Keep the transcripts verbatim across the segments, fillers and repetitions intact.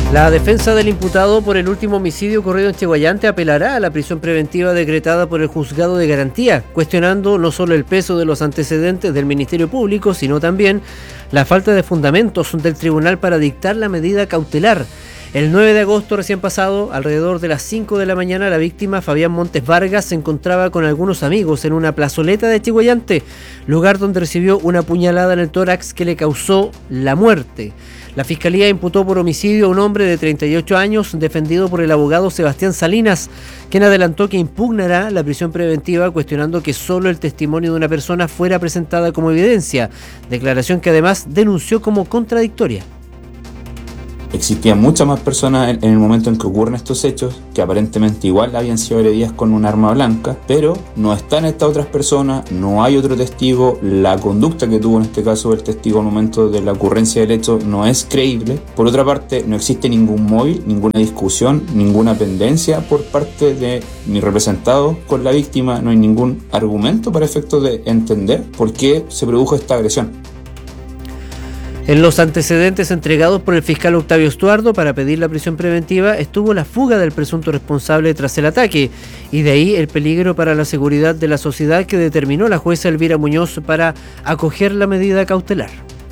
La defensa del imputado por el último homicidio ocurrido en Chiguayante apelará a la prisión preventiva decretada por el Juzgado de Garantía, cuestionando no solo el peso de los antecedentes del Ministerio Público, sino también la falta de fundamentos del tribunal para dictar la medida cautelar. El nueve de agosto recién pasado, alrededor de las cinco de la mañana, la víctima, Fabián Montes Vargas, se encontraba con algunos amigos en una plazoleta de Chiguayante, lugar donde recibió una puñalada en el tórax que le causó la muerte. La Fiscalía imputó por homicidio a un hombre de treinta y ocho años, defendido por el abogado Sebastián Salinas, quien adelantó que impugnará la prisión preventiva, cuestionando que solo el testimonio de una persona fuera presentada como evidencia, declaración que además denunció como contradictoria. Existían muchas más personas en el momento en que ocurren estos hechos, que aparentemente igual habían sido agredidas con un arma blanca, pero no están estas otras personas, no hay otro testigo, la conducta que tuvo en este caso el testigo al momento de la ocurrencia del hecho no es creíble. Por otra parte, no existe ningún móvil, ninguna discusión, ninguna pendencia por parte de mi representado con la víctima, no hay ningún argumento para efectos de entender por qué se produjo esta agresión. En los antecedentes entregados por el fiscal Octavio Estuardo para pedir la prisión preventiva estuvo la fuga del presunto responsable tras el ataque, y de ahí el peligro para la seguridad de la sociedad que determinó la jueza Elvira Muñoz para acoger la medida cautelar.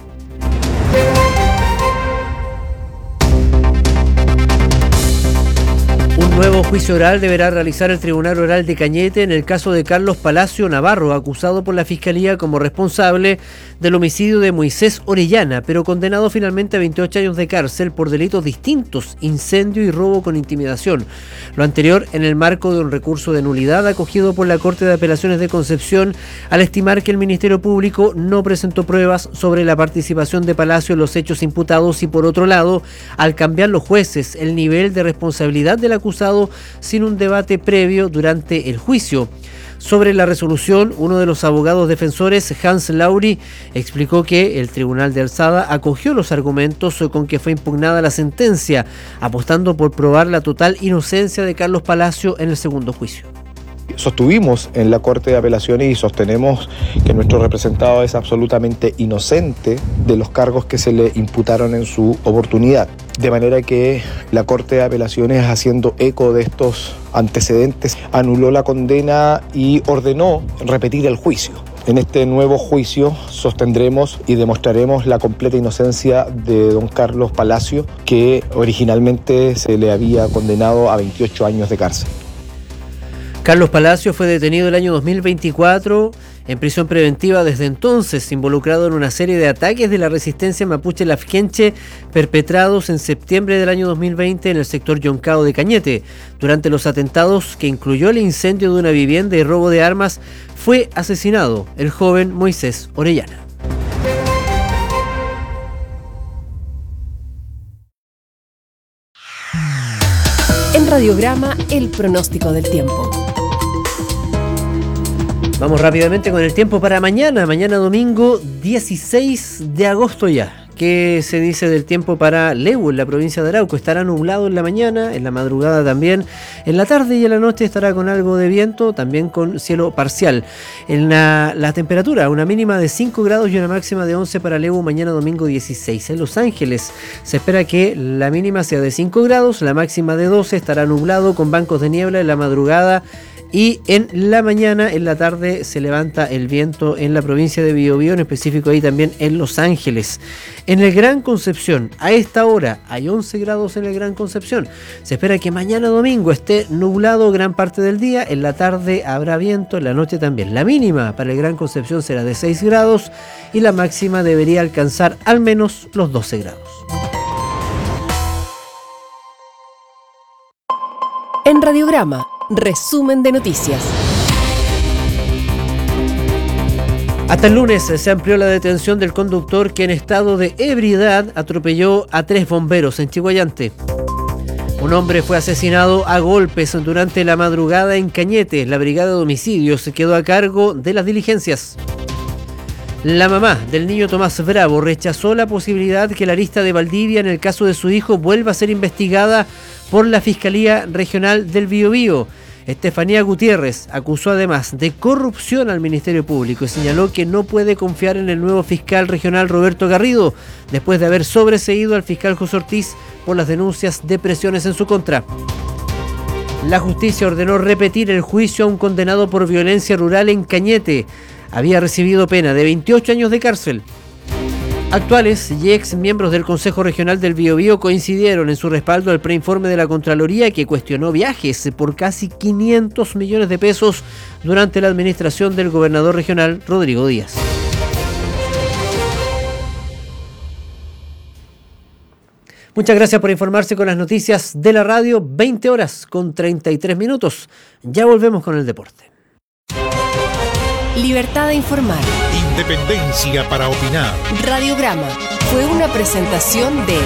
Un nuevo juicio oral deberá realizar el Tribunal Oral de Cañete en el caso de Carlos Palacio Navarro, acusado por la Fiscalía como responsable del homicidio de Moisés Orellana, pero condenado finalmente a veintiocho años de cárcel por delitos distintos, incendio y robo con intimidación. Lo anterior en el marco de un recurso de nulidad acogido por la Corte de Apelaciones de Concepción, al estimar que el Ministerio Público no presentó pruebas sobre la participación de Palacio en los hechos imputados y, por otro lado, al cambiar los jueces el nivel de responsabilidad del acusado sin un debate previo durante el juicio. Sobre la resolución, uno de los abogados defensores, Hans Lauri, explicó que el Tribunal de Alzada acogió los argumentos con que fue impugnada la sentencia, apostando por probar la total inocencia de Carlos Palacio en el segundo juicio. Sostuvimos en la Corte de Apelaciones y sostenemos que nuestro representado es absolutamente inocente de los cargos que se le imputaron en su oportunidad. De manera que la Corte de Apelaciones, haciendo eco de estos antecedentes, anuló la condena y ordenó repetir el juicio. En este nuevo juicio sostendremos y demostraremos la completa inocencia de don Carlos Palacio, que originalmente se le había condenado a veintiocho años de cárcel. Carlos Palacio fue detenido el año dos mil veinticuatro en prisión preventiva, desde entonces involucrado en una serie de ataques de la resistencia mapuche lafkenche perpetrados en septiembre del año dos mil veinte en el sector Yoncao de Cañete. Durante los atentados, que incluyó el incendio de una vivienda y robo de armas, fue asesinado el joven Moisés Orellana. En Radiograma, el pronóstico del tiempo. Vamos rápidamente con el tiempo para mañana, mañana domingo dieciséis de agosto ya. ¿Qué se dice del tiempo para Lehue, en la provincia de Arauco? Estará nublado en la mañana, en la madrugada también, en la tarde y en la noche estará con algo de viento, también con cielo parcial. En la, la temperatura, una mínima de cinco grados y una máxima de once para Lehue, mañana domingo dieciséis. En Los Ángeles se espera que la mínima sea de cinco grados, la máxima de doce, estará nublado con bancos de niebla en la madrugada. Y en la mañana, en la tarde, se levanta el viento en la provincia de Biobío, en específico ahí también en Los Ángeles. En el Gran Concepción, a esta hora, hay once grados en el Gran Concepción. Se espera que mañana domingo esté nublado gran parte del día. En la tarde habrá viento, en la noche también. La mínima para el Gran Concepción será de seis grados y la máxima debería alcanzar al menos los doce grados. En Radiograma, resumen de noticias. Hasta el lunes se amplió la detención del conductor que en estado de ebriedad atropelló a tres bomberos en Chiguayante. Un hombre fue asesinado a golpes durante la madrugada en Cañete. La brigada de homicidios se quedó a cargo de las diligencias. La mamá del niño Tomás Bravo rechazó la posibilidad que la lista de Valdivia en el caso de su hijo vuelva a ser investigada por la Fiscalía Regional del Biobío. Estefanía Gutiérrez acusó además de corrupción al Ministerio Público y señaló que no puede confiar en el nuevo fiscal regional Roberto Garrido, después de haber sobreseído al fiscal José Ortiz por las denuncias de presiones en su contra. La justicia ordenó repetir el juicio a un condenado por violencia rural en Cañete. Había recibido pena de veintiocho años de cárcel. Actuales y ex miembros del Consejo Regional del Biobío coincidieron en su respaldo al preinforme de la Contraloría, que cuestionó viajes por casi quinientos millones de pesos durante la administración del gobernador regional Rodrigo Díaz. Muchas gracias por informarse con las noticias de la radio. veinte horas con treinta y tres minutos. Ya volvemos con el deporte. Libertad de informar. Independencia para opinar. Radiograma fue una presentación de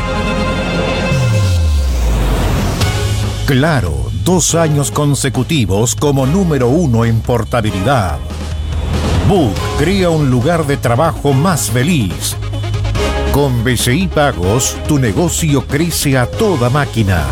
Claro, dos años consecutivos como número uno en portabilidad. Book crea un lugar de trabajo más feliz. Con B C I Pagos, tu negocio crece a toda máquina.